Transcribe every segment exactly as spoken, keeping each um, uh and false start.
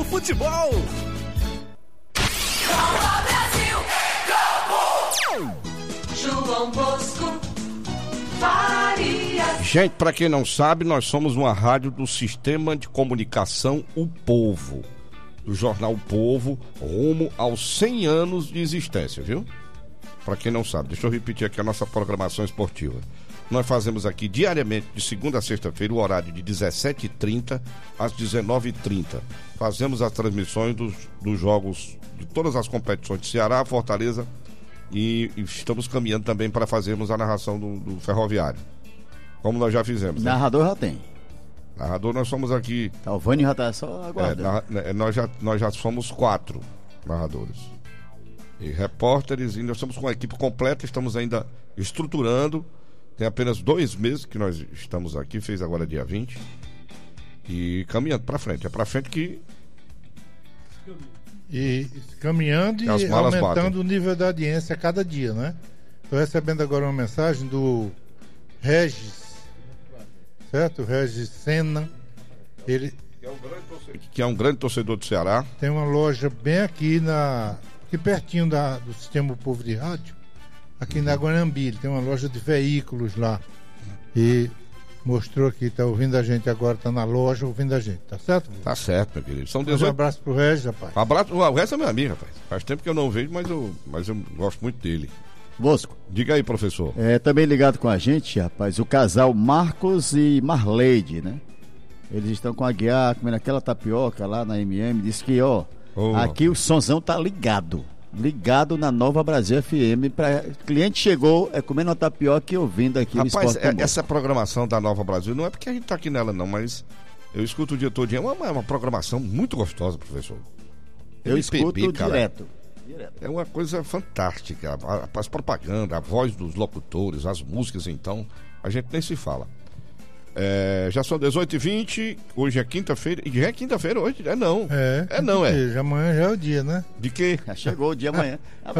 no futebol. Copa Brasil, Campo. João Bosco, Farias. Gente, para quem não sabe, nós somos uma rádio do Sistema de Comunicação O Povo, do jornal O Povo, rumo aos cem anos de existência, viu? Para quem não sabe, deixa eu repetir aqui a nossa programação esportiva. Nós fazemos aqui diariamente, de segunda a sexta-feira, o horário de dezessete e trinta às dezenove e trinta. Fazemos as transmissões dos, dos jogos de todas as competições de Ceará, Fortaleza, e, e estamos caminhando também para fazermos a narração do, do Ferroviário, como nós já fizemos. Né? Narrador já tem. Narrador, nós somos aqui... Tá, o Vânio já está só aguardando. É, na, nós, já, nós já somos quatro narradores. E repórteres, e nós estamos com a equipe completa, estamos ainda estruturando. Tem apenas dois meses que nós estamos aqui, fez agora dia vinte. E caminhando para frente. É para frente que... E caminhando e aumentando batem. O nível da audiência a cada dia, né? Estou recebendo agora uma mensagem do Regis, certo? Regis Sena. Ele que é um grande torcedor, que é um grande torcedor do Ceará. Tem uma loja bem aqui, na, aqui pertinho da, do Sistema Povo de Rádio, aqui uhum. na Guanambi. Ele tem uma loja de veículos lá. E mostrou aqui, tá ouvindo a gente agora, tá na loja ouvindo a gente, tá certo? Tá certo, meu querido. São dezoito... Um abraço pro Regis, rapaz. Um abraço, o Regis é meu amigo, rapaz. Faz tempo que eu não vejo, mas eu, mas eu gosto muito dele. Bosco. Diga aí, professor. É, também ligado com a gente, rapaz, o casal Marcos e Marleide, né? Eles estão com a Guiar, comendo aquela tapioca lá na M M, diz que, ó, oh. aqui o sonzão tá ligado. Ligado na Nova Brasil F M. Pra... cliente chegou, é comendo uma tapioca e ouvindo aqui rapaz, o Esporte é, essa programação da Nova Brasil não é porque a gente tá aqui nela não, mas eu escuto o dia todo. É uma, uma programação muito gostosa, professor. Eu M P B, escuto cara, direto. direto. É uma coisa fantástica. As propagandas, a voz dos locutores, as músicas, então, a gente nem se fala. É, já são dezoito e vinte, hoje é quinta-feira. E já é quinta-feira hoje? É não. É, é não, é. Já amanhã já é o dia, né? De quê? Já chegou o dia amanhã.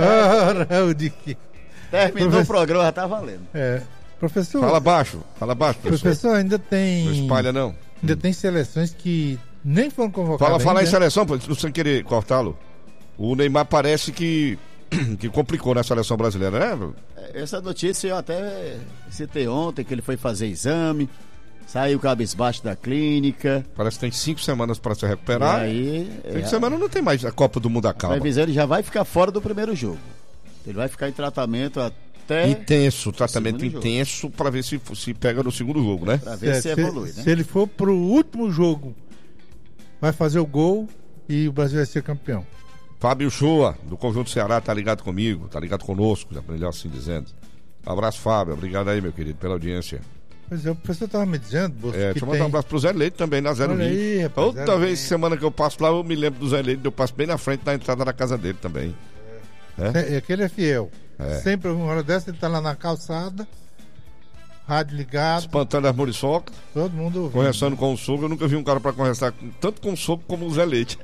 Ah, o de quê? Terminou Professor... o programa, já tá valendo. É. Professor. Fala baixo, fala baixo, professor. Professor, ainda tem. Não espalha, não. Ainda hum. tem seleções que nem foram convocadas. Fala, fala ainda. em seleção, sem querer cortá-lo. O Neymar parece que. que complicou na seleção brasileira, né? Essa notícia eu até citei ontem, que ele foi fazer exame. Saiu cabisbaixo da clínica. Parece que tem cinco semanas para se recuperar. E aí, cinco é, semanas não tem mais a Copa do Mundo acaba. Ele já vai ficar fora do primeiro jogo. Ele vai ficar em tratamento até... Intenso, tratamento intenso para ver se, se pega no segundo jogo, né? Para ver é, se, se evolui, se né? Se ele for pro último jogo, vai fazer o gol e o Brasil vai ser campeão. Fábio Shoa, do Conjunto Ceará, tá ligado comigo, tá ligado conosco, melhor assim dizendo. Um abraço, Fábio. Obrigado aí, meu querido, pela audiência. Pois é, o professor estava me dizendo, Bolsa, é, deixa eu mandar tem... um abraço pro Zé Leite também, na zero vinte. Toda Zé vez, Leite. Semana que eu passo lá, eu me lembro do Zé Leite, eu passo bem na frente da entrada da casa dele também. É, é que ele é fiel. É. Sempre, uma hora dessa, ele tá lá na calçada, rádio ligado. Espantando as muriçocas. Todo mundo ouvindo. Conversando com o sogro. Eu nunca vi um cara para conversar tanto com o sogro como o Zé Leite.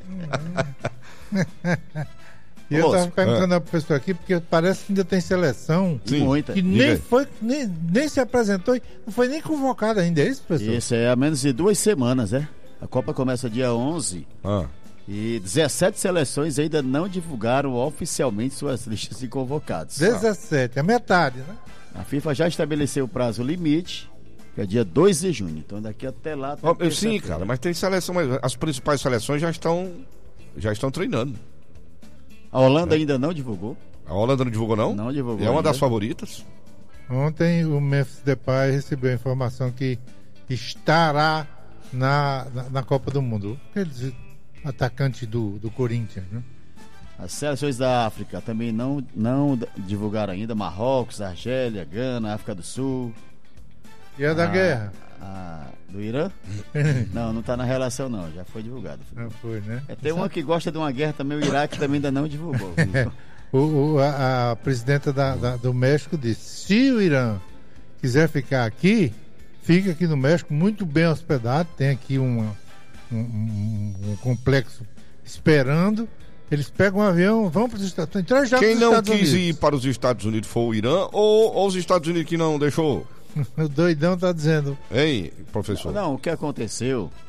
E eu estava perguntando é. ao professor aqui, porque parece que ainda tem seleção Sim. Muita. que nem, foi, nem, nem se apresentou e não foi nem convocada ainda, é isso, professor? Isso, é a menos de duas semanas, né? A Copa começa dia onze ah. e dezessete seleções ainda não divulgaram oficialmente suas listas de convocados. dezessete, a metade, né? A FIFA já estabeleceu o prazo limite, que é dia dois de junho, então daqui até lá... Oh, eu, sim, cara, mas tem seleção, mas as principais seleções já estão, já estão treinando. A Holanda é. ainda não divulgou. A Holanda não divulgou, não? Não divulgou. É uma ainda. das favoritas. Ontem o Memphis Depay recebeu a informação que estará na, na, na Copa do Mundo. Aquele atacante do, do Corinthians, né? As seleções da África também não, não divulgaram ainda. Marrocos, Argélia, Gana, África do Sul. E a da guerra? A do Irã? Não, não está na relação não, já foi divulgado. Não foi, né? É, tem uma que gosta de uma guerra também, o Iraque também ainda não divulgou. o, o, a, a presidenta da, da, do México disse, se o Irã quiser ficar aqui, fica aqui no México muito bem hospedado, tem aqui uma, um, um, um complexo esperando, eles pegam um avião, vão para os Estados Unidos. Já Quem não Estados quis Unidos. ir para os Estados Unidos foi o Irã ou, ou os Estados Unidos que não deixou? O doidão tá dizendo. Ei, professor. Não, não, o que aconteceu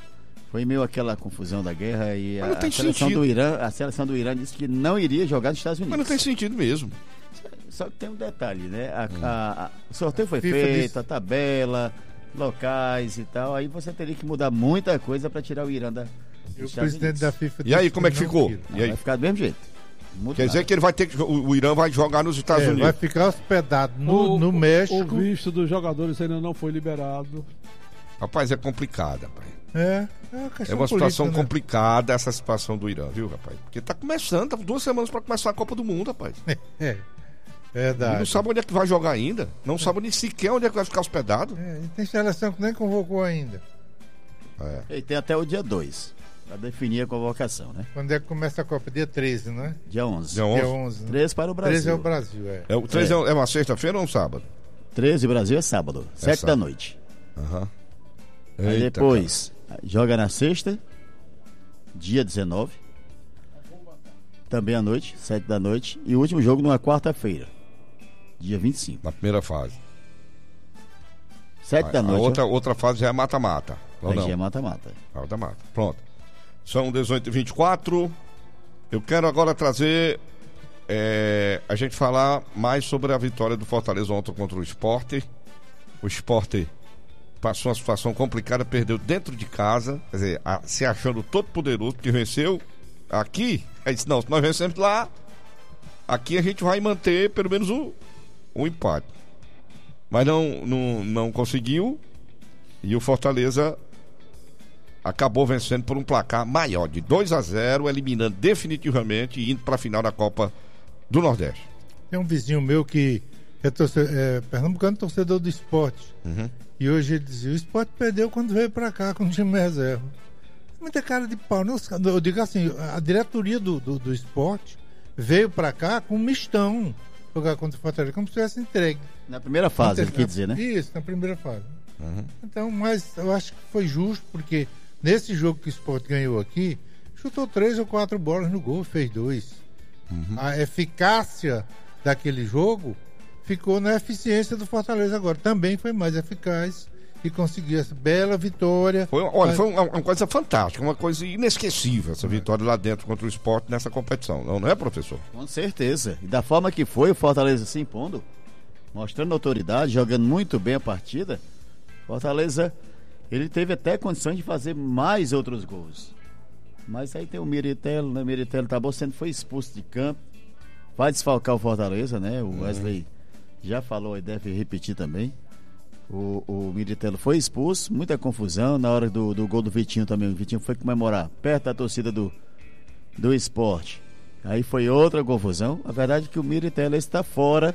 Foi meio aquela confusão da guerra e a, não tem a seleção sentido. do Irã, a seleção do Irã disse que não iria jogar nos Estados Unidos. Mas não tem sentido mesmo. Só que tem um detalhe, né? A, Hum. a- a- o sorteio foi FIFA feito, disse- a tabela, locais e tal. Aí você teria que mudar muita coisa para tirar o Irã da. E o dos Estados presidente Unidos. da FIFA E aí, disse como é que não ficou? queria. E aí? Vai ficar do mesmo jeito. Não muda Quer dizer nada. que ele vai ter que. O, o Irã vai jogar nos Estados É, vai Unidos. ficar hospedado no, O- no México. O visto dos jogadores ainda não foi liberado. Rapaz, é complicado, rapaz. É, é uma É questão uma situação política, né? complicada essa situação do Irã, viu, rapaz? Porque tá começando, tá duas semanas pra começar a Copa do Mundo, rapaz. É, E verdade. não sabe onde é que vai jogar ainda. Não sabe nem sequer onde é que vai ficar hospedado. É, e tem seleção que nem convocou ainda. É. E tem até o dia dois para definir a convocação, né? Quando é que começa a Copa? Dia treze, não é? Dia onze. Dia Dia onze. onze. Né? treze para o Brasil. treze é o Brasil, é. É, o três é. é uma sexta-feira ou um sábado? treze Brasil é sábado, sete da sábado. noite. Aham. Aí Eita, depois joga na sexta, dia dezenove. Também à noite, sete da noite. E o último jogo numa quarta-feira, dia vinte e cinco. cara, na primeira fase. sete A, da a noite. outra, outra fase já é mata-mata. Ou Aí não? já é mata-mata. Mata-mata. Pronto. São dezoito e vinte e quatro. Eu quero agora trazer. é, a gente falar mais sobre a vitória do Fortaleza ontem contra o Sport. O Sport passou uma situação complicada, perdeu dentro de casa, quer dizer, a- se achando todo poderoso, porque venceu aqui. Aí disse, não, se nós vencemos lá, aqui a gente vai manter pelo menos o, o empate. Mas não, não, não conseguiu. E o Fortaleza acabou vencendo por um placar maior, de dois a zero, eliminando definitivamente e indo para a final da Copa do Nordeste. Tem um vizinho meu que é, torce- é pernambucano, torcedor do esporte. Uhum. E hoje ele dizia, o esporte perdeu quando veio pra cá com o time reserva. Muita cara de pau. Não, eu digo assim, a diretoria do, do, do esporte veio pra cá com um mistão jogar contra o Fortaleza, como se tivesse entregue. Na primeira fase, ele Ontem, quer dizer, né? Isso, na primeira fase. Uhum. Então, mas eu acho que foi justo, porque nesse jogo que o esporte ganhou aqui, chutou três ou quatro bolas no gol, fez dois. Uhum. A eficácia daquele jogo ficou na eficiência do Fortaleza agora. Também foi mais eficaz e conseguiu essa bela vitória. Foi, olha, Mas- foi uma, uma coisa fantástica, uma coisa inesquecível essa vitória lá dentro contra o Sport nessa competição, não, não é, professor? Com certeza. E da forma que foi, o Fortaleza se impondo, mostrando autoridade, jogando muito bem a partida, Fortaleza, ele teve até condições de fazer mais outros gols. Mas aí tem o Miritello, né? O Miritello acabou sendo, foi expulso de campo, vai desfalcar o Fortaleza, né? O Wesley já falou e deve repetir também. O, o Miritello foi expulso, muita confusão na hora do, do gol do Vitinho também. O Vitinho foi comemorar perto da torcida do, do esporte. Aí foi outra confusão. A verdade é que o Miritello está fora,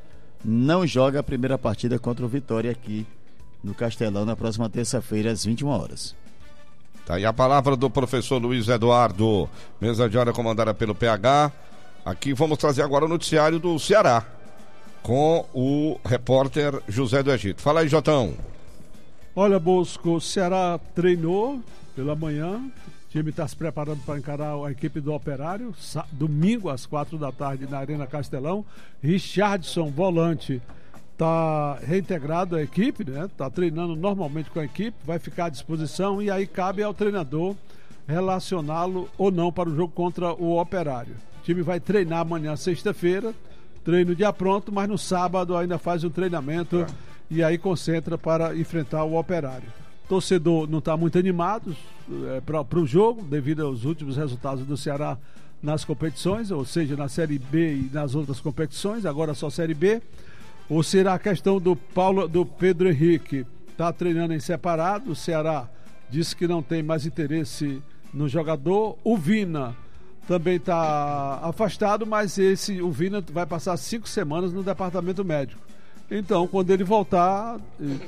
não joga a primeira partida contra o Vitória aqui no Castelão na próxima terça-feira às vinte e uma horas. Tá aí a palavra do professor Luiz Eduardo, mesa de hora comandada pelo P H. Aqui vamos trazer agora o noticiário do Ceará com o repórter José do Egito. Fala aí, Jotão. Olha, Bosco, o Ceará treinou pela manhã. O time está se preparando para encarar a equipe do Operário. Sa- Domingo, às quatro da tarde, na Arena Castelão. Richardson, volante, está reintegrado à equipe, né? Está treinando normalmente com a equipe, vai ficar à disposição e aí cabe ao treinador relacioná-lo ou não para o jogo contra o Operário. O time vai treinar amanhã, sexta-feira, treino dia pronto, mas no sábado ainda faz um treinamento e aí concentra para enfrentar o Operário. Torcedor não está muito animado é, para o jogo, devido aos últimos resultados do Ceará nas competições, ou seja, na Série B e nas outras competições, agora só Série B. Ou será a questão do Paulo, do Pedro Henrique, está treinando em separado, o Ceará disse que não tem mais interesse no jogador. O Vina também está afastado, mas esse, o Vina vai passar cinco semanas no departamento médico. Então, quando ele voltar,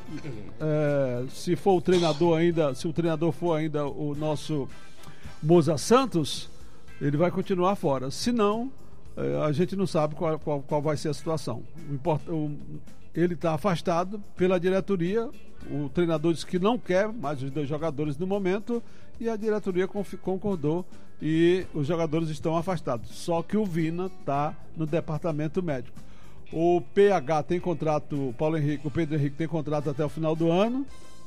é, se for o treinador ainda, se o treinador for ainda o nosso Moza Santos, ele vai continuar fora. Se não, é, a gente não sabe qual, qual, qual vai ser a situação. O import, o, ele está afastado pela diretoria, o treinador disse que não quer mais os dois jogadores no momento e a diretoria conf, concordou e os jogadores estão afastados. Só que o Vina está no departamento médico. O P H tem contrato, o Paulo Henrique, o Pedro Henrique tem contrato até o final do ano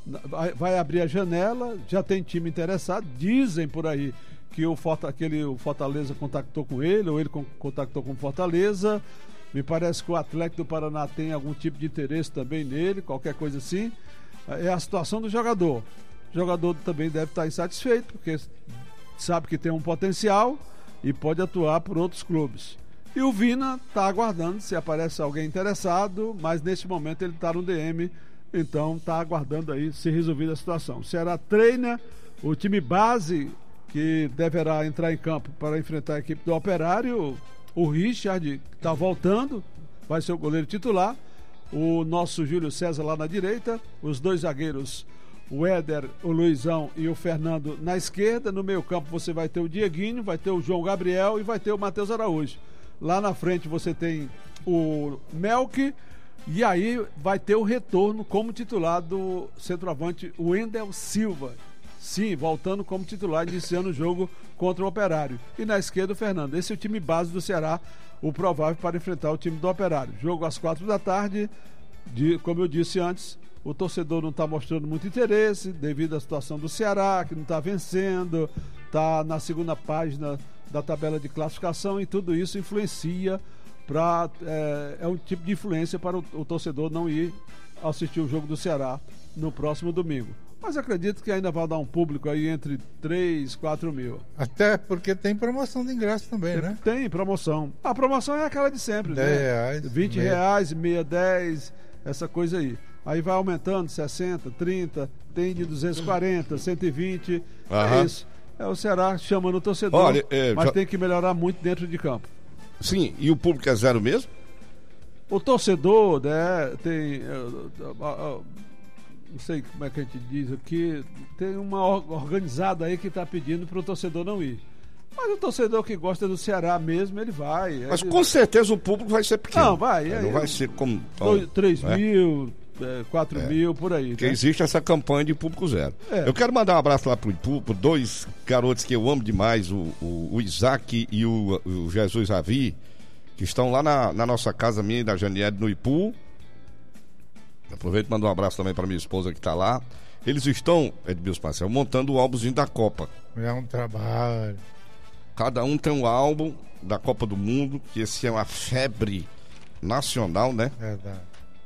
vai, vai abrir a janela, já tem time interessado, dizem por aí que o, Forta, aquele, o Fortaleza contactou com ele, ou ele con- contactou com o Fortaleza. Me parece que o Atlético do Paraná tem algum tipo de interesse também nele, qualquer coisa assim. É a situação do jogador. O jogador também deve estar insatisfeito, porque sabe que tem um potencial e pode atuar por outros clubes. E o Vina está aguardando se aparece alguém interessado, mas neste momento ele está no D M, então está aguardando aí se resolver a situação. O Ceará treina o time base que deverá entrar em campo para enfrentar a equipe do Operário. O Richard está voltando, vai ser o goleiro titular. O nosso Júlio César lá na direita, os dois zagueiros, o Éder, o Luizão e o Fernando na esquerda. No meio campo você vai ter o Dieguinho, vai ter o João Gabriel e vai ter o Matheus Araújo. Lá na frente você tem o Melk e aí vai ter o retorno como titular do centroavante Wendel Silva. Sim, voltando como titular, iniciando o jogo contra o Operário. E na esquerda o Fernando. Esse é o time base do Ceará, o provável para enfrentar o time do Operário. Jogo às quatro da tarde, de, como eu disse antes, o torcedor não está mostrando muito interesse devido à situação do Ceará, que não está vencendo, está na segunda página da tabela de classificação e tudo isso influencia para é, é um tipo de influência para o, o torcedor não ir assistir o jogo do Ceará no próximo domingo. Mas acredito que ainda vai dar um público aí entre três, quatro mil. Até porque tem promoção de ingresso também, tem, né? Tem promoção. A promoção é aquela de sempre, dez né? reais, vinte meia. reais, meia, dez, essa coisa aí. Aí vai aumentando, sessenta, trinta, tem de duzentos e quarenta, cento e vinte, Aham. é isso. É o Ceará chamando o torcedor, Olha, é, mas já- tem que melhorar muito dentro de campo. Sim, e o público é zero mesmo? O torcedor, né, tem... eh, ah, ah, não sei como é que a gente diz aqui, tem uma or- organizada aí que está pedindo para o torcedor não ir. Mas o torcedor que gosta do Ceará mesmo, ele vai. Mas ele... com certeza o público vai ser pequeno. Não, vai, É, é, não vai eu- ser como... Dois, três né? mil, é, quatro mil, por aí. Porque né? existe essa campanha de público zero. É. Eu quero mandar um abraço lá pro Ipu, por dois garotos que eu amo demais, o, o, o Isaac e o, o Jesus Ravi, que estão lá na, na nossa casa minha e da Janiele no Ipu. Aproveito e mando um abraço também para minha esposa que está lá. Eles estão, Edmilson Marcel, montando o álbumzinho da Copa. É um trabalho. Cada um tem um álbum da Copa do Mundo, que esse é uma febre nacional, né? Verdade.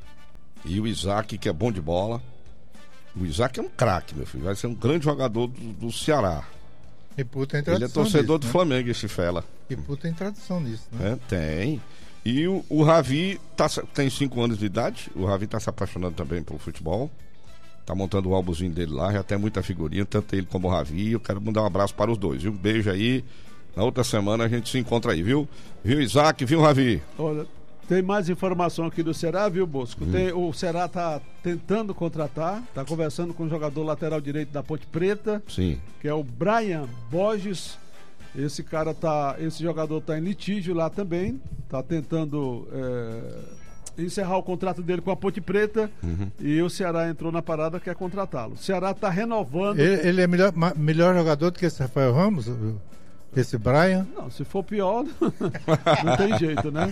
E o Isaac, que é bom de bola. O Isaac é um craque, meu filho. Vai ser um grande jogador do, do Ceará. E puta tem Ele é tradição torcedor do nisso, né? Flamengo, esse fela. E puta tem tradição nisso, né? É, tem. E o, o Ravi tá, tem cinco anos de idade. O Ravi tá se apaixonando também pelo futebol. Tá montando o álbumzinho dele lá. Já tem muita figurinha, tanto ele como o Ravi. Eu quero mandar um abraço para os dois. E um beijo aí. Na outra semana a gente se encontra aí, viu? Viu, Isaac? Viu, Ravi? Olha, tem mais informação aqui do Ceará, viu, Bosco? Hum. Tem, o Ceará está tentando contratar, está conversando com o jogador lateral direito da Ponte Preta, Sim. que é o Brian Borges. Esse cara tá, esse jogador tá em litígio lá também, tá tentando é, encerrar o contrato dele com a Ponte Preta Uhum. e o Ceará entrou na parada, quer contratá-lo. O Ceará tá renovando. Ele, ele é melhor, ma- melhor jogador do que esse Rafael Ramos, o- esse Brian. Não, se for pior, não tem jeito, né?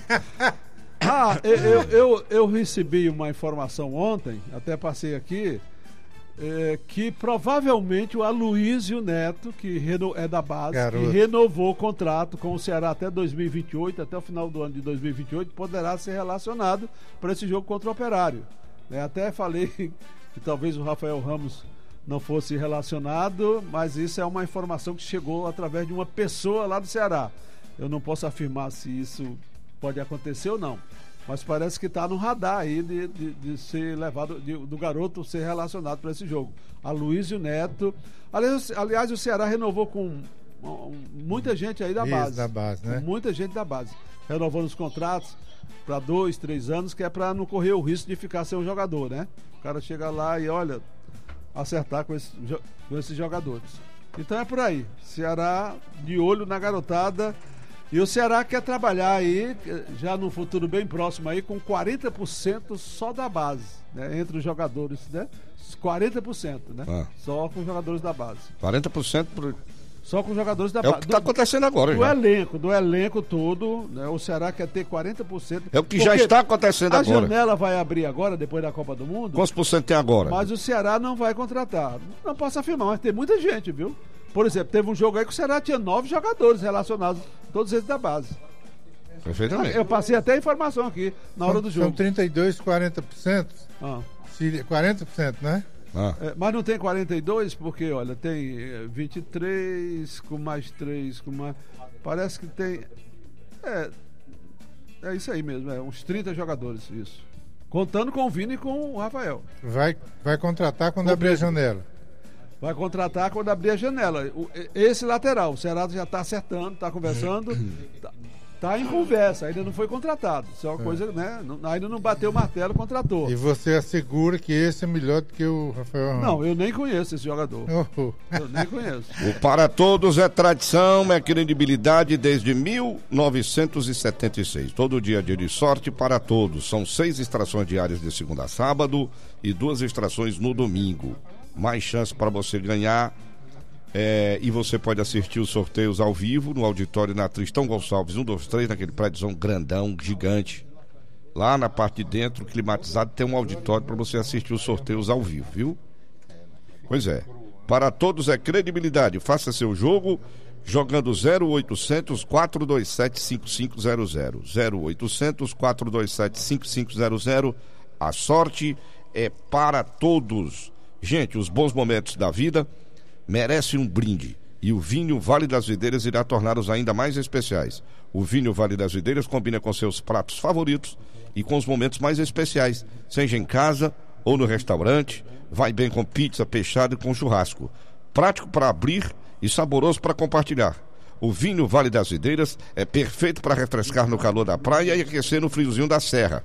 Ah, eu, eu, eu, eu recebi uma informação ontem, até passei aqui, é, que provavelmente o Aloysio Neto, que reno, é da base, Garoto. que renovou o contrato com o Ceará até dois mil e vinte e oito, até o final do ano de dois mil e vinte e oito, poderá ser relacionado para esse jogo contra o Operário. Né? Até falei que talvez o Rafael Ramos não fosse relacionado, mas isso é uma informação que chegou através de uma pessoa lá do Ceará. Eu não posso afirmar se isso pode acontecer ou não, mas parece que está no radar aí de, de, de ser levado, de, do garoto ser relacionado para esse jogo. Aloysio Neto. Aliás, aliás, o Ceará renovou com um, muita gente aí da Isso, base. da base, né? Com muita gente da base. Renovando os contratos para dois, três anos, que é para não correr o risco de ficar sem um jogador, né? O cara chega lá e olha, acertar com, esse, com esses jogadores. Então é por aí. Ceará de olho na garotada. E o Ceará quer trabalhar aí, já no futuro bem próximo aí, com quarenta por cento só da base, né? Entre os jogadores, né? quarenta por cento, né? Ah. Só com os jogadores da base. quarenta por cento pro... Só com os jogadores da É o base. que está acontecendo agora, Do já. elenco, do elenco todo, né, o Ceará quer ter quarenta por cento. É o que já está acontecendo a agora. A janela vai abrir agora, depois da Copa do Mundo. Quantos por cento tem agora? Mas o Ceará não vai contratar. Não posso afirmar, mas tem muita gente, viu? Por exemplo, teve um jogo aí que o Ceará tinha nove jogadores relacionados, todos eles da base. Perfeitamente. Eu passei até a informação aqui na hora São, do jogo. são trinta e dois, quarenta por cento. Ah. Se- quarenta por cento, né? Ah. É, mas não tem quarenta e dois, porque, olha, tem é, vinte e três com mais três, com mais. Parece que tem. É. É isso aí mesmo, é uns trinta jogadores, isso. Contando com o Vini e com o Rafael. Vai, vai contratar quando O abrir a Pedro. janela. Vai contratar quando abrir a janela. O- esse lateral, o Ceará já está acertando, está conversando, tá, tá em conversa, ainda não foi contratado. Isso é uma coisa, né? não- ainda não bateu o martelo, contratou. E você assegura que esse é melhor do que o Rafael Ramos. Não, eu nem conheço esse jogador. Oh, oh. Eu nem conheço. O Para Todos é tradição, é credibilidade desde mil novecentos e setenta e seis. Todo dia é dia de sorte para todos. São seis extrações diárias de segunda a sábado e duas extrações no domingo. Mais chance para você ganhar. É, e você pode assistir os sorteios ao vivo no auditório na Tristão Gonçalves um dois três, naquele prédiozão grandão, gigante. Lá na parte de dentro, climatizado, tem um auditório para você assistir os sorteios ao vivo, viu? Pois é. Para Todos é credibilidade. Faça seu jogo jogando zero oitocentos, quatrocentos e vinte e sete, cinquenta e cinco zero zero. zero oitocentos, quatrocentos e vinte e sete, cinquenta e cinco zero zero. A sorte é para todos. Gente, os bons momentos da vida merecem um brinde. E o vinho Vale das Videiras irá torná-los ainda mais especiais. O vinho Vale das Videiras combina com seus pratos favoritos e com os momentos mais especiais, seja em casa ou no restaurante. Vai bem com pizza, peixado e com churrasco. Prático para abrir e saboroso para compartilhar. O vinho Vale das Videiras é perfeito para refrescar no calor da praia e aquecer no friozinho da serra.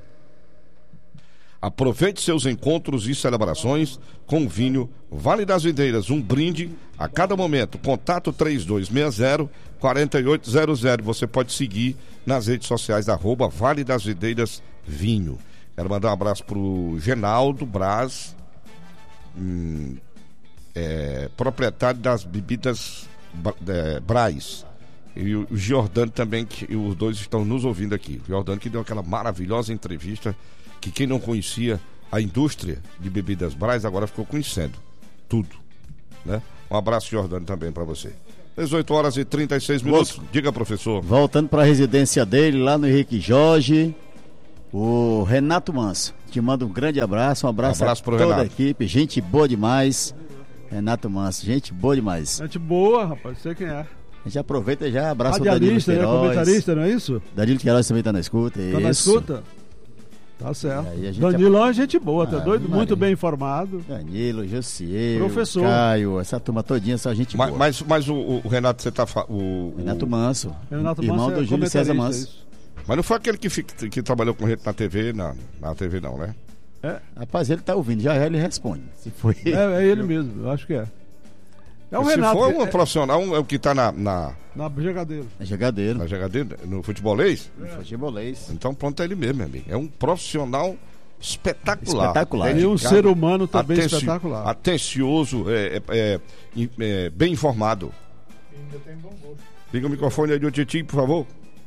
Aproveite seus encontros e celebrações com o vinho Vale das Videiras, um brinde a cada momento. Contato três dois seis zero, quatro oito zero zero. Você pode seguir nas redes sociais, arroba Vale das Videiras Vinho. Quero mandar um abraço pro Genaldo Braz, hum, é, proprietário das bebidas é, Braz. E o Giordano também, que os dois estão nos ouvindo aqui. O Giordano que deu aquela maravilhosa entrevista, que quem não conhecia a indústria de bebidas Braz agora ficou conhecendo tudo, né? Um abraço, Giordano, também para você. dezoito horas e trinta e seis minutos. Moço. Diga, professor. Voltando para a residência dele, lá no Henrique Jorge, o Renato Manso. Te manda um grande abraço, um abraço, Um abraço a pro toda Renato. a equipe, gente boa demais. Renato Manso, gente boa demais. Gente boa, rapaz, sei quem é. A gente aproveita e já abraça o Danilo Radialista, né? Queiroz. Comentarista, não é isso? Danilo Queiroz também tá na escuta. Tá na isso. escuta? Tá certo. E aí a gente Danilão é gente boa, tá Ah, doido? Maria. Muito bem informado. Danilo, Josiel, Professor. Caio, essa turma todinha, só gente Mas, boa. mas, mas o, o Renato, você tá. fa- O, o- Renato Manso, Renato irmão Manso é do Júlio César comentarista, Manso. isso. Mas não foi aquele que, fi- que trabalhou com gente na T V, na, na T V não, né? Rapaz, ele tá ouvindo, já já ele responde. Se foi. É, é ele mesmo, eu acho que é. É o Se Renato. for um é, profissional, um, é o que tá na, na, na jogadeira. É jogadeiro, na jogadeira, no futebolês, futebolês. então pronto, é ele mesmo, meu amigo. É um profissional espetacular. Espetacular. E um dedicado, ser humano também atenci- espetacular. Atencioso, é, é, é, é, bem informado. Ainda tem bom gosto. Liga o microfone aí do Titi, por favor.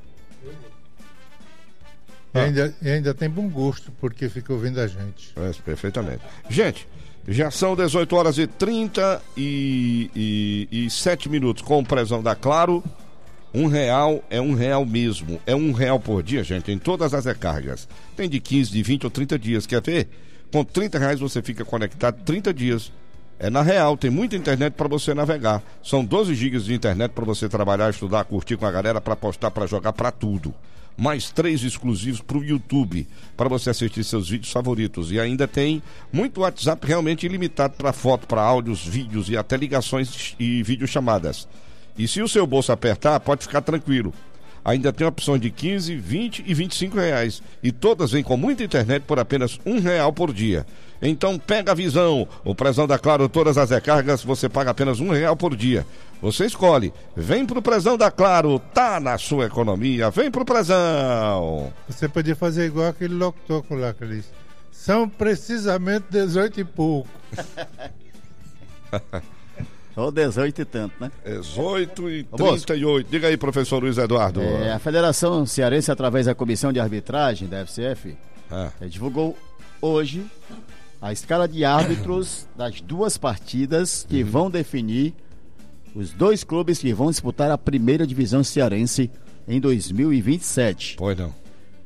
E ainda, e ainda tem bom gosto, porque fica ouvindo a gente. É, perfeitamente. Gente, já são dezoito horas e trinta e sete minutos. Com o prezão da Claro, um real é um real mesmo. É um real por dia, gente, em todas as recargas. Tem de quinze, de vinte ou trinta dias. Quer ver? Com trinta reais você fica conectado trinta dias. É na Real, tem muita internet para você navegar. São doze gigas de internet para você trabalhar, estudar, curtir com a galera, para postar, para jogar, para tudo. Mais três exclusivos para o YouTube, para você assistir seus vídeos favoritos. E ainda tem muito WhatsApp realmente ilimitado para foto, para áudios, vídeos e até ligações e videochamadas. E se o seu bolso apertar, pode ficar tranquilo. Ainda tem opções de quinze, vinte e vinte e cinco reais. E todas vêm com muita internet por apenas um real por dia. Então pega a visão. O prezão da Claro, todas as recargas, você paga apenas um real por dia. Você escolhe. Vem pro prezão da Claro, tá na sua economia. Vem pro prezão. Você podia fazer igual aquele locutor lá que ele disse. São precisamente dezoito e pouco. Ou dezoito e tanto, né? dezoito e trinta e oito. Diga aí, professor Luiz Eduardo. É, a Federação Cearense, através da Comissão de Arbitragem da F C F, Ah. é, divulgou hoje a escala de árbitros das duas partidas que vão definir os dois clubes que vão disputar a primeira divisão cearense em dois mil e vinte e sete. Pois não.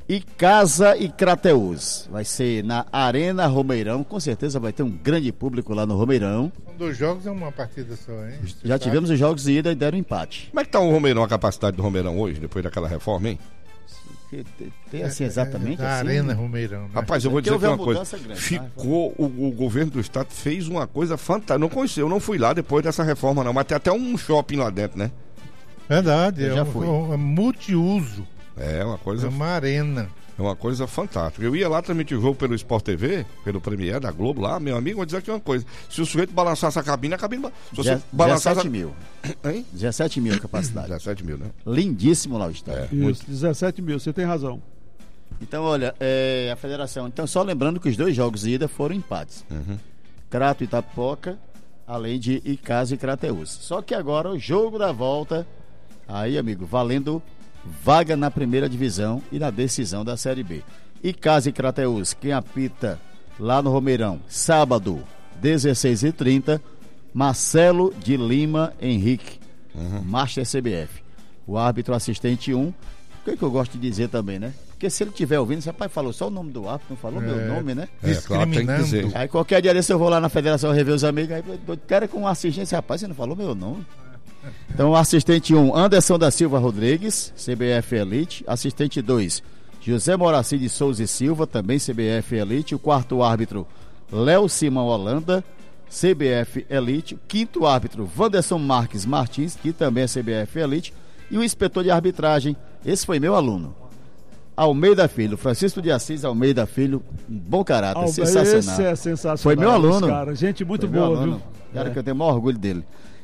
Icasa e Crateús. Vai ser na Arena Romeirão. Com certeza vai ter um grande público lá no Romeirão. São dois jogos ou uma partida só, hein? Você Já sabe? tivemos os jogos de ida e deram empate. Como é que tá o Romeirão, a capacidade do Romeirão hoje, depois daquela reforma, hein? Que tem- Tem assim exatamente É, da assim. Arena Romeirão, né? Rapaz, eu vou Porque dizer houve aqui uma uma coisa. mudança grande, Ficou, o, o governo do estado fez uma coisa fantástica. Não conheci, eu não fui lá depois dessa reforma, não, mas tem até um shopping lá dentro, né? Verdade, Eu é já um, fui. um- é multiuso. É uma É coisa, uma arena. é uma coisa fantástica. Eu ia lá transmitir o jogo pelo Sport T V, pelo Premier da Globo lá, meu amigo, vou dizer aqui uma coisa. Se o sujeito balançasse a cabine, a cabine. ba- Se você Deze- balançasse. dezessete mil. A... Hein? dezessete mil a capacidade. dezessete mil, né? Lindíssimo lá o estádio. Isso, dezessete mil, você tem razão. Então, olha, é, a federação. Então, só lembrando que os dois jogos de ida foram empates: Crato e Itapoca, além de Icasa e Crateús. Só que agora o jogo da volta, aí, amigo, valendo vaga na primeira divisão e na decisão da Série B. Icasa e Crateús, quem apita lá no Romeirão, sábado, dezesseis e trinta, Marcelo de Lima Henrique, Master C B F. O árbitro assistente um. O que, é que eu gosto de dizer também, né? Porque se ele estiver ouvindo, esse rapaz falou só o nome do árbitro, não falou meu É. nome, né? É, claro, tem que dizer. Discriminando. Aí qualquer dia desse eu vou lá na federação rever os amigos, aí eu quero com um assistente, rapaz, você não falou meu nome. Então, assistente um, Anderson da Silva Rodrigues, C B F Elite. Assistente dois, José Moraci de Souza e Silva, também C B F Elite. O quarto árbitro, Léo Simão Holanda, C B F Elite. O quinto árbitro, Wanderson Marques Martins, que também é C B F Elite. E o inspetor de arbitragem, esse foi meu aluno, Almeida Filho, Francisco de Assis Almeida Filho, um bom caráter, Alba, sensacional. Esse é sensacional. Foi meu aluno. esse Cara. Gente muito Foi meu boa, aluno. viu? Cara É. que eu tenho o maior orgulho dele.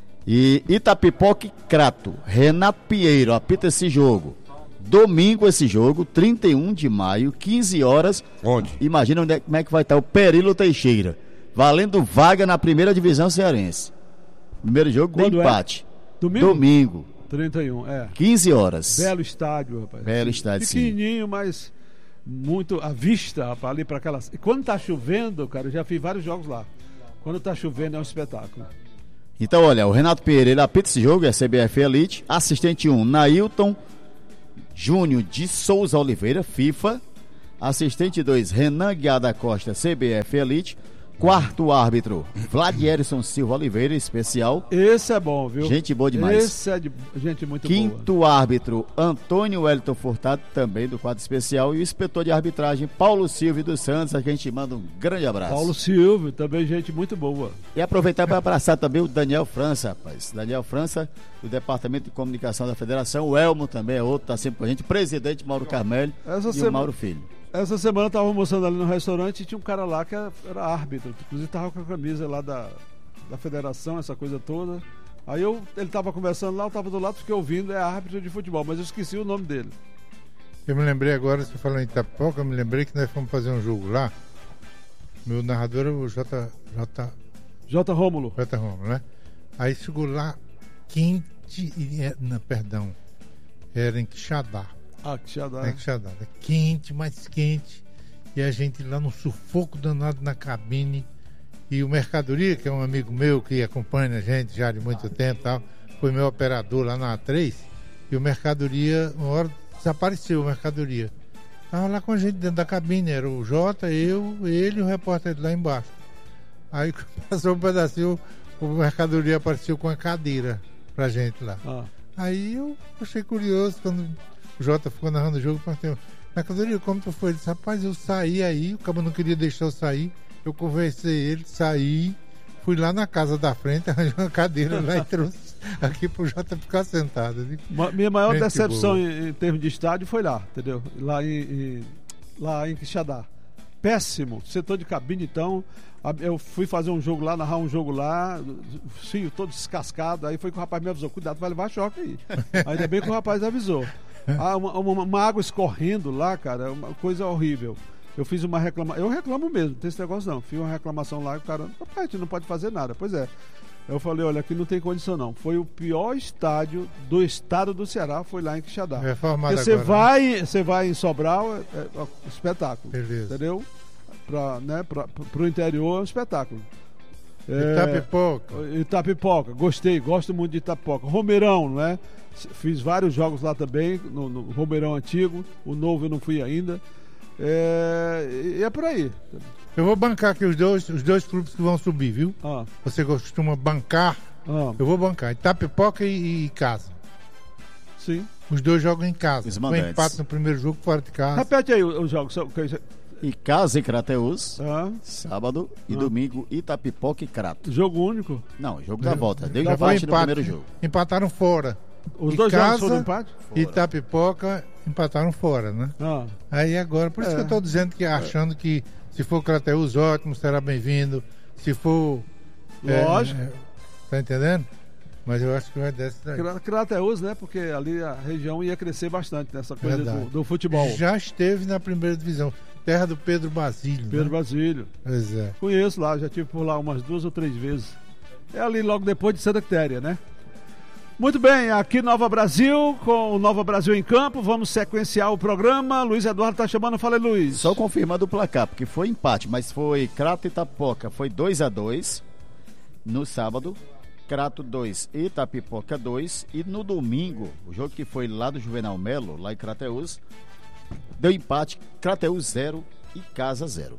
E Itapipoca e Crato, Renato Pinheiro apita esse jogo. Domingo esse jogo, trinta e um de maio, quinze horas. Onde? Imagina onde é, como é que vai estar o Perilo Teixeira, valendo vaga na primeira divisão cearense. Primeiro jogo de Quando é? empate. Domingo? Domingo, trinta e um, é. quinze horas. Belo estádio, rapaz. Belo estádio, sim. Pequenininho, mas muito à vista, rapaz, ali para aquelas. E quando tá chovendo, cara, eu já fiz vários jogos lá. Quando tá chovendo é um espetáculo. Então, olha, o Renato Pinheiro, ele apita esse jogo, é C B F Elite. Assistente um, Nailton Júnior de Souza Oliveira, FIFA. Assistente dois, Renan Guiar da Costa, C B F Elite. Quarto árbitro, Vladierson Silva Oliveira, especial. Esse é bom, viu? Gente boa demais. Esse é de gente muito boa. Quinto árbitro, Antônio Wellington Furtado, também do quadro especial. E o inspetor de arbitragem, Paulo Silvio dos Santos, a gente manda um grande abraço. Paulo Silvio, também gente muito boa. E aproveitar para abraçar também o Daniel França, rapaz. Daniel França, do Departamento de Comunicação da Federação. O Elmo também é outro, tá sempre com a gente. Presidente Mauro Carmelho Essa e semana- o Mauro Filho. Essa semana eu tava almoçando ali no restaurante e tinha um cara lá que era era árbitro. Inclusive tava com a camisa lá da, da federação, essa coisa toda. Aí eu, ele tava conversando lá, eu tava do lado, fiquei ouvindo, é árbitro de futebol, mas eu esqueci o nome dele. Eu me lembrei agora, você falou em Itapoca, eu me lembrei que nós fomos fazer um jogo lá. Meu narrador é o J. J. J. Rômulo. J. Romulo, né? Aí chegou lá, quente, e, é, não, perdão, era em Quixadá. Ah, que já dá. É Quixadá, né? Quente, mais quente. E a gente lá no sufoco danado na cabine. E o Mercadoria, que é um amigo meu que acompanha a gente já de muito tempo e tal, foi meu operador lá na A três. E o Mercadoria, uma hora desapareceu o Mercadoria. Tava lá com a gente dentro da cabine, era o Jota, eu, ele e o repórter lá embaixo. Aí passou um pedacinho, o Mercadoria apareceu com a cadeira pra gente lá. Ah. Aí eu achei curioso, quando o Jota ficou narrando o jogo, eu perguntei, Mercadoria, como tu foi? Ele disse, rapaz, eu saí aí, o cabo não queria deixar eu sair, eu conversei ele, saí, fui lá na casa da frente, arranjei uma cadeira lá e trouxe aqui pro Jota ficar sentado. Eu digo, Ma- Minha maior Gente decepção boa. em, em termos de estádio foi lá, entendeu? Lá em, em, lá em Quixadá. Péssimo. Setor de cabine, então. a- Eu fui fazer um jogo lá, narrar um jogo lá, fio todo descascado. Aí foi que o rapaz me avisou: cuidado, vai levar choque aí. Ainda bem que o rapaz avisou. Ah, uma, uma- uma água escorrendo lá, cara, é uma coisa horrível. Eu fiz uma reclamação. Eu reclamo mesmo, não tem esse negócio não. Fiz uma reclamação lá e o cara, rapaz, a gente não pode fazer nada. Pois é. Eu falei, olha, aqui não tem condição não. Foi o pior estádio do estado do Ceará, foi lá em Quixadá. Reformado Porque você agora, vai, né? Você vai em Sobral, é, é um espetáculo. Beleza. Entendeu? Pra, né, pra, pro interior é um espetáculo. É, Itapipoca. Itapipoca, gostei, gosto muito de Itapipoca. Romeirão, não é? Fiz vários jogos lá também, no, no Romeirão antigo, o novo eu não fui ainda. É, e é por aí. Eu vou bancar aqui os dois, os dois clubes que vão subir, viu? Ah. Você costuma bancar, Ah. eu vou bancar. Itapipoca e, e casa. Sim. Os dois jogam em casa. Os Foi mandantes. empate no primeiro jogo, fora de casa. Repete aí os jogos. só- que- E casa em Crateús, Ah, sábado e Ah. domingo Itapipoca e Crato. jogo único. Não, jogo da volta. Deu Já foi empate no primeiro jogo. Empataram fora. Os E dois jogos casa, foram empate? E Itapipoca empataram fora, né? Ah. Aí agora, por isso É. que eu tô dizendo que achando que se for Crateús, ótimo, será bem-vindo. Se for. Lógico. é, tá entendendo? Mas eu acho que vai dessa daí. Cra- Crateús, né? Porque ali a região ia crescer bastante nessa coisa Verdade. do, do futebol. Já esteve na primeira divisão. Terra do Pedro Basílio. Pedro né? Basílio. Pois é. Conheço lá, já tive por lá umas duas ou três vezes. É ali logo depois de Santa Quitéria, né? Muito bem, aqui Nova Brasil, com o Nova Brasil em campo, vamos sequenciar o programa. Luiz Eduardo tá chamando, fala aí, Luiz. Só confirmando o placar, porque foi empate, mas foi Crato e Itapipoca, foi dois a dois no sábado. Crato dois, Itapipoca dois. E no domingo, o jogo que foi lá do Juvenal Melo, lá em Crateús, deu empate, Crateús zero e Casa zero.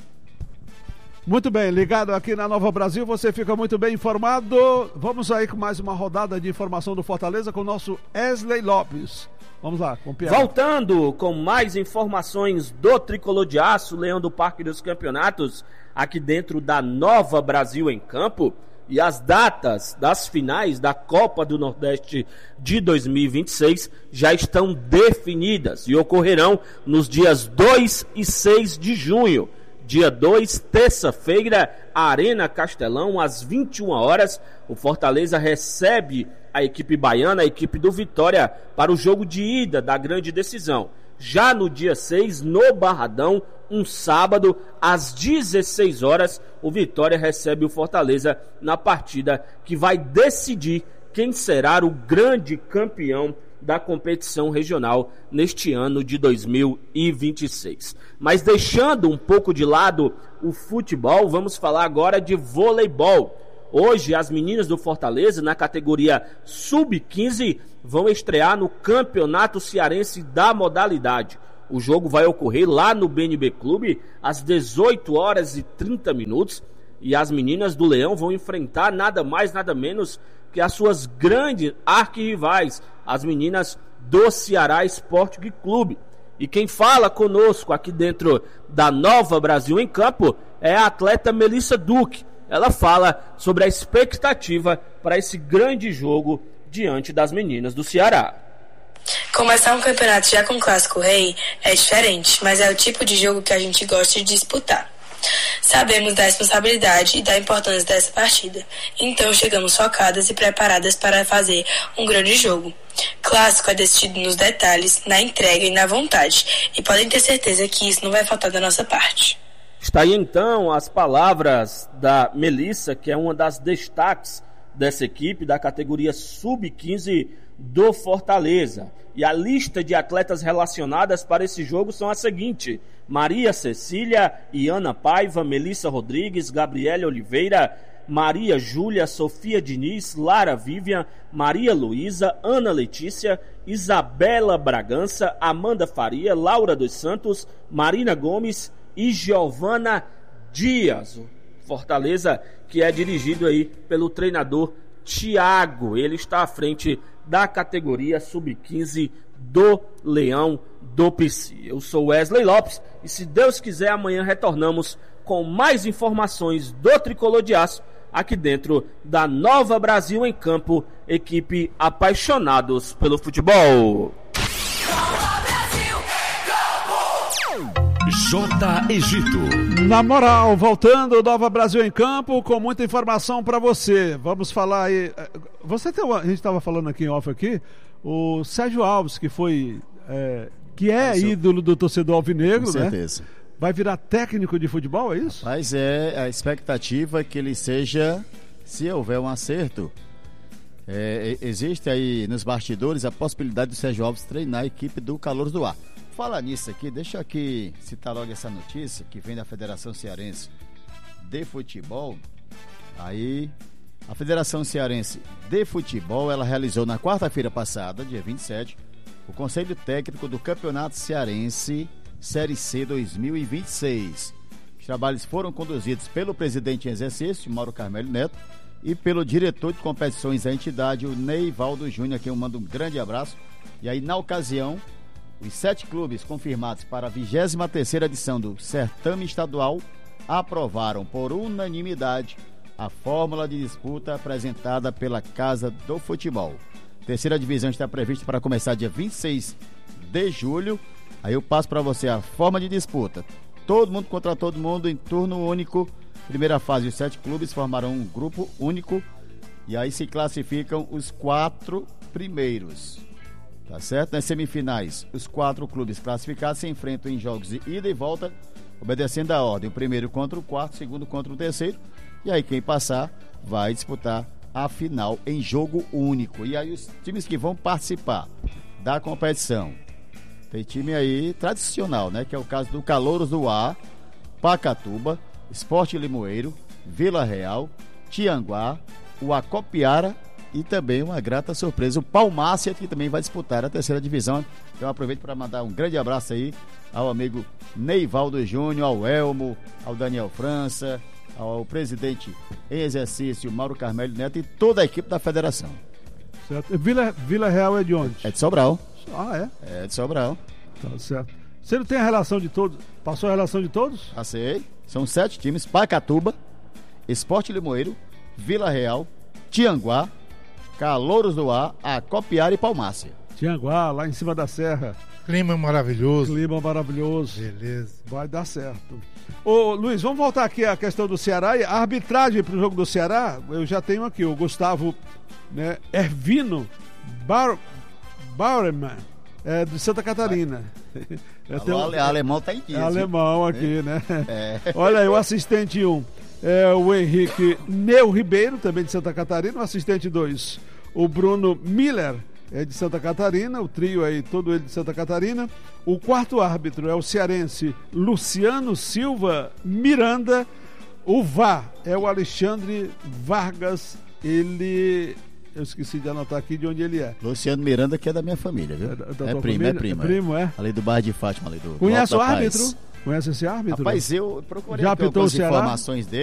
Muito bem, ligado aqui na Nova Brasil, você fica muito bem informado. Vamos aí com mais uma rodada de informação do Fortaleza com o nosso Wesley Lopes. Vamos lá, com o Pierre. Voltando com mais informações do Tricolor de Aço, Leão do Parque dos Campeonatos, aqui dentro da Nova Brasil em Campo. E as datas das finais da Copa do Nordeste de dois mil e vinte e seis já estão definidas e ocorrerão nos dias dois e seis de junho. Dia dois, terça-feira, Arena Castelão, às vinte e uma horas, o Fortaleza recebe a equipe baiana, a equipe do Vitória, para o jogo de ida da grande decisão. Já no dia seis, no Barradão, um sábado, às dezesseis horas, o Vitória recebe o Fortaleza na partida que vai decidir quem será o grande campeão da competição regional neste ano de dois mil e vinte e seis. Mas deixando um pouco de lado o futebol, vamos falar agora de voleibol. Hoje as meninas do Fortaleza na categoria sub quinze vão estrear no Campeonato Cearense da modalidade. O jogo vai ocorrer lá no B N B Clube às dezoito horas e trinta minutos e as meninas do Leão vão enfrentar nada mais nada menos que as suas grandes arquirrivais, as meninas do Ceará Esporte Clube. E quem fala conosco aqui dentro da Nova Brasil em Campo é a atleta Melissa Duque. Ela fala sobre a expectativa para esse grande jogo diante das meninas do Ceará. Começar um campeonato já com Clássico Rei é diferente, mas é o tipo de jogo que a gente gosta de disputar. Sabemos da responsabilidade e da importância dessa partida, então chegamos focadas e preparadas para fazer um grande jogo. Clássico é decidido nos detalhes, na entrega e na vontade, e podem ter certeza que isso não vai faltar da nossa parte. Está aí então as palavras da Melissa, que é uma das destaques dessa equipe da categoria sub quinze do Fortaleza. E a lista de atletas relacionadas para esse jogo são a seguinte: Maria Cecília, Iana Paiva, Melissa Rodrigues, Gabriela Oliveira, Maria Júlia, Sofia Diniz, Lara Vivian, Maria Luísa, Ana Letícia, Isabela Bragança, Amanda Faria, Laura dos Santos, Marina Gomes e Giovana Dias. O Fortaleza, que é dirigido aí pelo treinador Thiago. Ele está à frente da categoria sub quinze do Leão do Pici. Eu sou Wesley Lopes e, se Deus quiser, amanhã retornamos com mais informações do Tricolor de Aço aqui dentro da Nova Brasil em Campo, equipe apaixonados pelo futebol. J. Egito. Na moral, voltando, Nova Brasil em Campo, com muita informação para você. Vamos falar aí. Você tem uma, a gente estava falando aqui em off aqui, o Sérgio Alves, que foi. É, que é Isso. ídolo do torcedor alvinegro, Com né? certeza. Vai virar técnico de futebol, é isso? Mas é a expectativa que ele seja se houver um acerto, é, existe aí nos bastidores a possibilidade do Sérgio Alves treinar a equipe do Calouros do Ar. Falar nisso aqui, deixa eu aqui citar logo essa notícia que vem da Federação Cearense de Futebol. Aí, a Federação Cearense de Futebol, ela realizou na quarta-feira passada, dia vinte e sete, o Conselho Técnico do Campeonato Cearense Série C dois mil e vinte e seis. Os trabalhos foram conduzidos pelo presidente em exercício, Mauro Carmelo Neto, e pelo diretor de competições da entidade, o Neivaldo Júnior, a quem eu mando um grande abraço. E aí, na ocasião, os sete clubes confirmados para a vigésima terceira edição do Certame Estadual aprovaram por unanimidade a fórmula de disputa apresentada pela Casa do Futebol. A terceira divisão está prevista para começar dia vinte e seis de julho. Aí eu passo para você a forma de disputa. Todo mundo contra todo mundo em turno único. Primeira fase, os sete clubes formarão um grupo único e aí se classificam os quatro primeiros. Tá certo? Nas semifinais, os quatro clubes classificados se enfrentam em jogos de ida e volta, obedecendo a ordem. O primeiro contra o quarto, o segundo contra o terceiro. E aí quem passar vai disputar a final em jogo único. E aí os times que vão participar da competição. Tem time aí tradicional, né? Que é o caso do Calouros do Ar, Pacatuba, Sport Limoeiro, Vila Real, Tianguá, o Acopiara e também uma grata surpresa, o Palmácia, que também vai disputar a terceira divisão. Então aproveito para mandar um grande abraço aí ao amigo Neivaldo Júnior, ao Elmo, ao Daniel França, ao presidente em exercício, Mauro Carmelo Neto, e toda a equipe da federação. Certo. Vila, Vila Real é de onde? É de Sobral. Ah, é? É de Sobral. Tá certo. Você não tem a relação de todos? Passou a relação de todos? Passei. São sete times: Pacatuba, Sport Limoeiro, Vila Real, Tianguá, Calouros do Ar, Acopiara e Palmácia. Tianguá, lá em cima da serra. Clima maravilhoso. Clima maravilhoso. Beleza. Vai dar certo. Ô, Luiz, vamos voltar aqui à questão do Ceará. E a arbitragem para o jogo do Ceará, eu já tenho aqui o Gustavo, né, Ervino Bar, Bauerman, é, de Santa Catarina. É, tem um, alemão tá em dia. É alemão aqui, é. né? É. Olha aí, o assistente um é o Henrique Neu Ribeiro, também de Santa Catarina. O assistente dois, o Bruno Miller, é de Santa Catarina. O trio aí, todo ele de Santa Catarina. O quarto árbitro é o cearense Luciano Silva Miranda. O V A R é o Alexandre Vargas. Ele... Eu esqueci de anotar aqui de onde ele é. Luciano Miranda, que é da minha família, viu? É, da, da é, primo, família? é primo, é primo. É Ali do bairro de Fátima, ali do Conhece do o árbitro? Conhece esse árbitro? Rapaz, eu procurei Já algumas Ceará? informações dele.